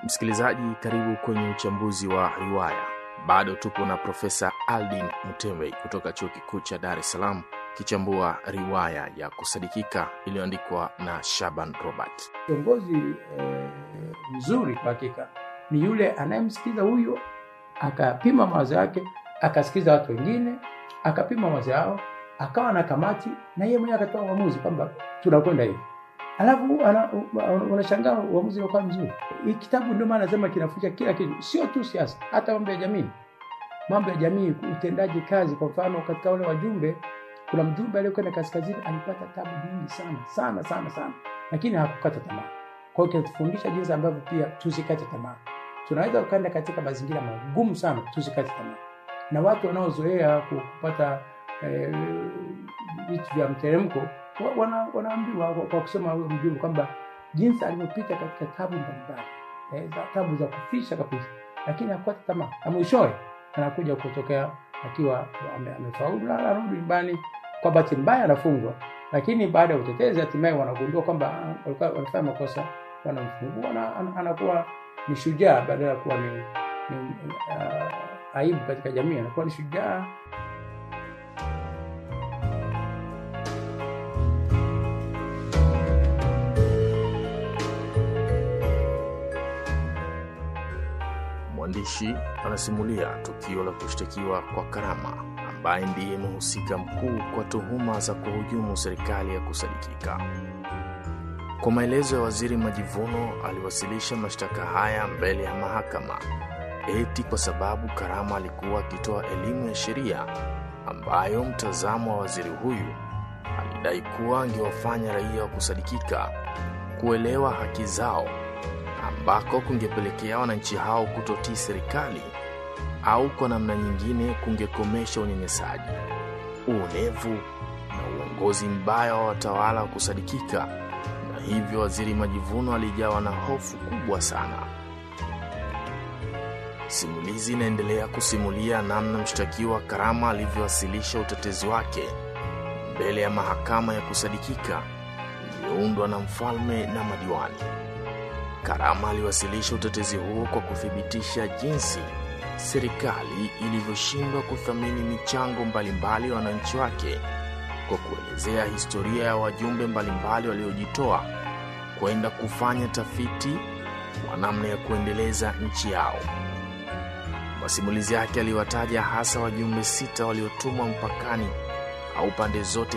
Msikilizaji, karibu kwenye uchambuzi wa riwaya. Bado tupo na Profesa Aldin Mutembe kutoka Chuo Kikuu cha Dar es Salaam kichambua riwaya ya Kusadikika iliyoandikwa na Shaban Robert. Kiongozi mzuri kwa hakika ni yule anayemsikiza huyo, akapima mawazo yake, akasikiza watu wengine, akapima mawazo yao, akawa na kamati na yeye mwenyewe akatoa uamuzi kwamba tunakwenda hivi. Alafu unashangaa uamuzi unakuwa mzuri. Hii kitabu ndio maana nasema kinafuta kila kitu, sio tu siasa, hata mambo ya jamii. Mambo ya jamii, utendaji kazi. Kwa mfano katika wale wajumbe, kuna mjumbe aliyekwenda kaskazini alipata tabu nyingi sana, lakini hakukata tamaa. Kwa hiyo kinatufundisha jinsi ambavyo pia tusikate tamaa. Tunaweza ukaenda katika mazingira magumu sana, tusikate tamaa. Na watu wanaozoea kupata vitu vya mteremko wanaambiwa kwa kusema huyo mjumbe kwamba jinsi alivyopita katika tabu mbalimbali, tabu za kufisha kabisa, lakini hakukata tamaa. Na mwishowe anakuja kutokea akiwa amefaulu na anarudi nyumbani. Kwa bahati mbaya anafungwa, lakini baada ya utetezi hatimaye wanagundua kwamba walikuwa wanafanya makosa, wanamfungua na anakuwa ni shujaa badala ya kuwa ni aibu katika jamii, anakuwa ni shujaa. Mwandishi anasimulia tukio la kushtakiwa kwa Karama, ambaye ndiye mhusika mkuu kwa tuhuma za kuhujumu serikali ya Kusadikika. Kwa maelezo ya Waziri Majivuno, aliwasilisha mashtaka haya mbele ya mahakama eti kwa sababu Karama alikuwa akitoa elimu ya sheria ambayo mtazamo wa waziri huyu alidai kuwa angewafanya raia wa Kusadikika kuelewa haki zao, ambako kungepelekea wananchi hao kutotii serikali au kwa namna nyingine kungekomesha unyanyasaji, uonevu na uongozi mbaya wa watawala wa Kusadikika. Na hivyo Waziri Majivuno alijawa na hofu kubwa sana. Simulizi inaendelea kusimulia namna mshtakiwa Karama alivyowasilisha utetezi wake mbele ya mahakama ya Kusadikika iliyoundwa na mfalme na madiwani. Karama aliwasilisha utetezi huo kwa kuthibitisha jinsi serikali ilivyoshindwa kuthamini michango mbalimbali ya wananchi wake, kwa kuelezea historia ya wajumbe mbalimbali waliojitoa kwenda kufanya tafiti kwa namna ya kuendeleza nchi yao. Masimulizi yake aliwataja hasa wajumbe 6 waliotumwa mpakani au pande zote